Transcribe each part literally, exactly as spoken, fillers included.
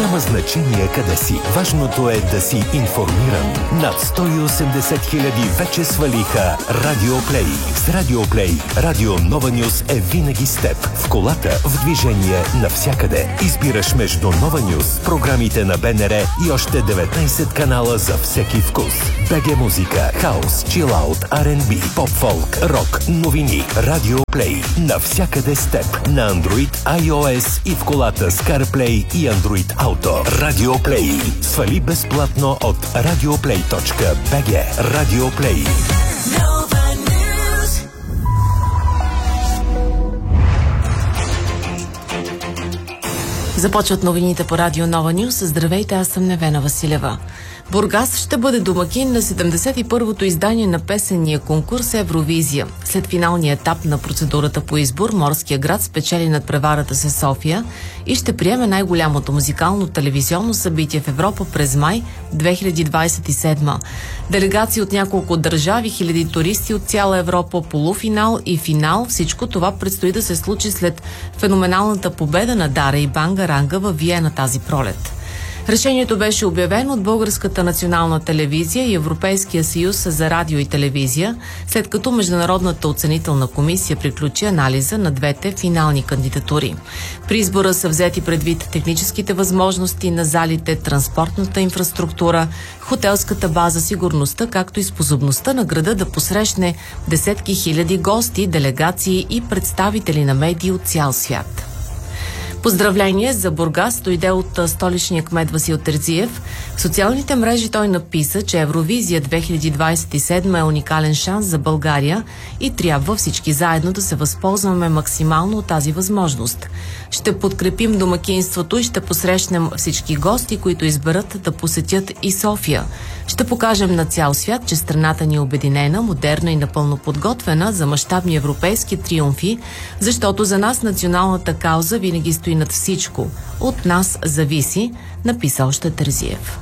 Няма значение къде си. Важното е да си информиран. Над сто и осемдесет хиляди вече свалиха Радио Плей. С Радио Плей, Радио Нова Нюз е винаги с теб. В колата, в движение, навсякъде. Избираш между Нова Нюз, програмите на БНР и още деветнайсет канала за всеки вкус. БГ музика, хаус, чилаут, Ар енд Би, поп-фолк, рок, новини. Радио Плей. Навсякъде с теб. На Android, iOS и в колата с CarPlay и Android Auto. Радио Плей. Свали безплатно от радиоплей точка би джи. Радио Плей. Започват новините по Радио Нова Нюз. Здравейте, аз съм Невена Василева. Бургас ще бъде домакин на седемдесет и първото издание на песенния конкурс Евровизия. След финалния етап на процедурата по избор, Морския град спечели надпреварата се София и ще приеме най-голямото музикално телевизионно събитие в Европа през май две хиляди двадесет и седма. Делегации от няколко държави, хиляди туристи от цяла Европа, полуфинал и финал. Всичко това предстои да се случи след феноменалната победа на Дара и Банга Ранга във Виена тази пролет. Решението беше обявено от Българската национална телевизия и Европейския съюз за радио и телевизия, след като Международната оценителна комисия приключи анализа на двете финални кандидатури. При избора са взети предвид техническите възможности на залите, транспортната инфраструктура, хотелската база, сигурността, както и способността на града да посрещне десетки хиляди гости, делегации и представители на медии от цял свят. Поздравление за Бургас дойде от столичния кмет Васил Терзиев. В социалните мрежи той написа, че Евровизия две хиляди двадесет и седма е уникален шанс за България и трябва всички заедно да се възползваме максимално от тази възможност. Ще подкрепим домакинството и ще посрещнем всички гости, които изберат да посетят и София. Ще покажем на цял свят, че страната ни е обединена, модерна и напълно подготвена за мащабни европейски триумфи, защото за нас националната кауза винаги стои над всичко. От нас зависи, написа още Терзиев.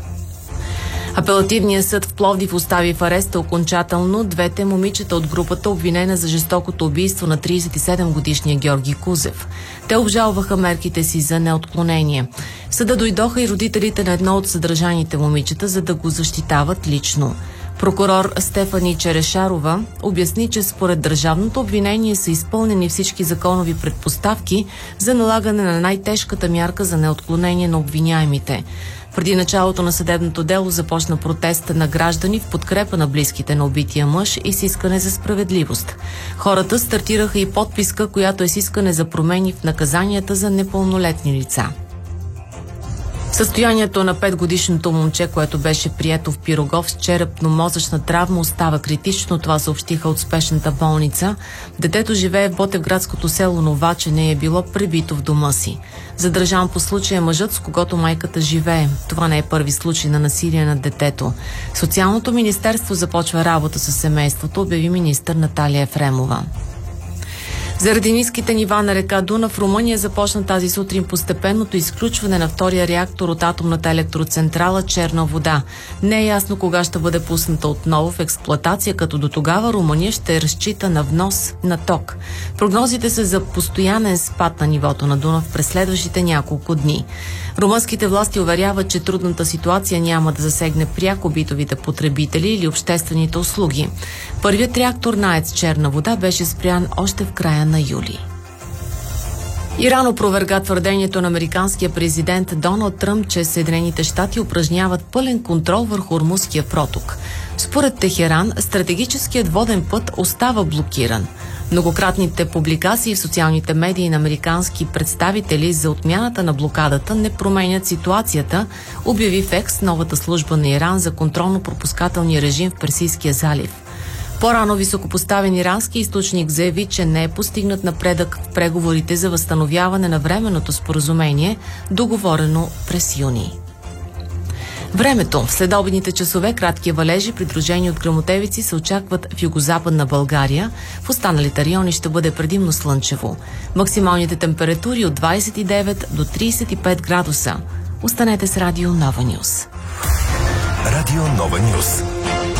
Апелативният съд в Пловдив остави в ареста окончателно двете момичета от групата, обвинена за жестокото убийство на тридесет и седем годишния Георги Кузев. Те обжалваха мерките си за неотклонение. В съда дойдоха и родителите на едно от съдържаните момичета, за да го защитават лично. Прокурор Стефани Черешарова обясни, че според държавното обвинение са изпълнени всички законови предпоставки за налагане на най-тежката мярка за неотклонение на обвиняемите. Преди началото на съдебното дело започна протест на граждани в подкрепа на близките на убития мъж и с искане за справедливост. Хората стартираха и подписка, която е с искане за промени в наказанията за непълнолетни лица. Състоянието на петгодишното момче, което беше прието в Пирогов с черепно-мозъчна травма, остава критично. Това съобщиха от спешната болница. Детето живее в ботевградското село Новачене и е било пребито в дома си. Задържан по случая мъжът, с когото майката живее. Това не е първи случай на насилие над детето. Социалното министерство започва работа с семейството, обяви министър Наталия Ефремова. Заради ниските нива на река Дунав, Румъния започна тази сутрин постепенното изключване на втория реактор от атомната електроцентрала Черна вода. Не е ясно кога ще бъде пусната отново в експлоатация, като до тогава Румъния ще разчита на внос на ток. Прогнозите са за постоянен спад на нивото на Дунав през следващите няколко дни. Румънските власти уверяват, че трудната ситуация няма да засегне пряко битовите потребители или обществените услуги. Първият реактор на АЕЦ Черна вода беше спрян още в края на юли. Иран опроверга твърдението на американския президент Доналд Тръмп, че Съединените щати упражняват пълен контрол върху Ормузския проток. Според Техеран, стратегическият воден път остава блокиран. Многократните публикации в социалните медии на американски представители за отмяната на блокадата не променят ситуацията, обяви в Екс новата служба на Иран за контролно-пропускателния режим в Персийския залив. По-рано високопоставен ирански източник заяви, че не е постигнат напредък в преговорите за възстановяване на временното споразумение, договорено през юни. Времето. В следобедните часове кратки валежи, придружени от гръмотевици, се очакват в югозападна България. В останалите райони ще бъде предимно слънчево. Максималните температури от двадесет и девет до тридесет и пет градуса. Останете с Радио Нова Нюз. Радио Нова Нюз.